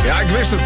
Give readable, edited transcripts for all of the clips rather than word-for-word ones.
Ja, ik wist het.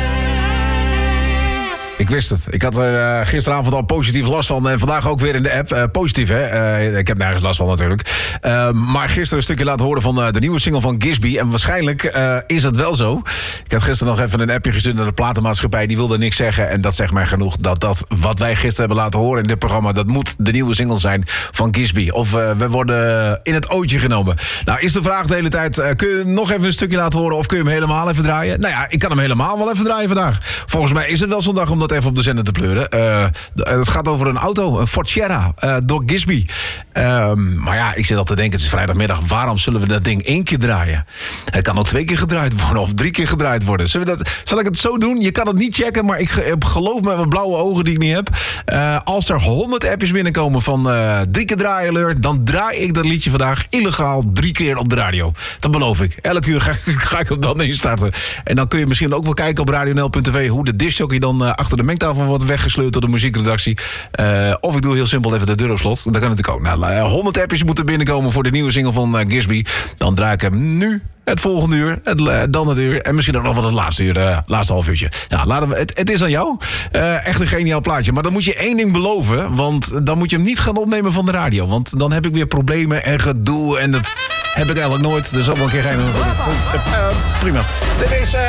Ik wist het. Ik had er gisteravond al positief last van. En vandaag ook weer in de app. Positief, hè? Ik heb nergens last van natuurlijk. Maar gisteren een stukje laten horen van de nieuwe single van Gisby. En waarschijnlijk is het wel zo. Ik had gisteren nog even een appje gestuurd naar de platenmaatschappij. Die wilde niks zeggen. En dat zegt mij genoeg. Dat wat wij gisteren hebben laten horen in dit programma... dat moet de nieuwe single zijn van Gisby. Of we worden in het ootje genomen. Nou, is de vraag de hele tijd... kun je nog even een stukje laten horen... of kun je hem helemaal even draaien? Nou ja, ik kan hem helemaal wel even draaien vandaag. Volgens mij is het wel zo'n dag om dat even op de zender te pleuren. Het gaat over een auto, een Ford Sierra, door Gisby. Maar ja, ik zit al te denken, het is vrijdagmiddag. Waarom zullen we dat ding 1 keer draaien? Het kan ook 2 keer gedraaid worden of 3 keer gedraaid worden. Zal ik het zo doen? Je kan het niet checken, maar ik geloof met mijn blauwe ogen die ik niet heb. Als er 100 appjes binnenkomen van 3 keer draaien alert, dan draai ik dat liedje vandaag illegaal 3 keer op de radio. Dat beloof ik. Elk uur ga ik hem dan instarten. En dan kun je misschien ook wel kijken op radionl.tv hoe de discjockey dan achter de mengtafel wordt weggesleurd door de muziekredactie. Of ik doe heel simpel even de deur op slot. Dat kan natuurlijk ook. Nou, 100 appjes moeten binnenkomen voor de nieuwe single van Gisby. Dan draai ik hem nu, het volgende uur, dan het uur. En misschien ook nog wel het laatste uur, laatste half uurtje. Ja, het is aan jou. Echt een geniaal plaatje. Maar dan moet je 1 ding beloven. Want dan moet je hem niet gaan opnemen van de radio. Want dan heb ik weer problemen en gedoe. En dat heb ik eigenlijk nooit. Dus ook wel een keer geen... prima. Dit is...